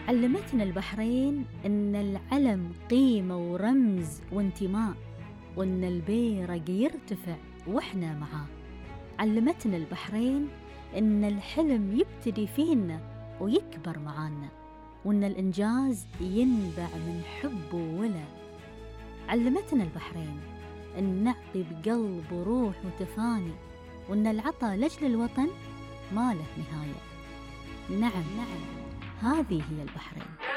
علمتنا البحرين إن العلم قيمة ورمز وانتماء، وإن البيرق يرتفع وإحنا معاه. علمتنا البحرين إن الحلم يبتدي فينا ويكبر معانا، وإن الإنجاز ينبع من حب وولا. علمتنا البحرين إن نعطي بقلب وروح وتفاني، وإن العطاء لأجل الوطن ما له نهاية. نعم، هذه هي البحرين.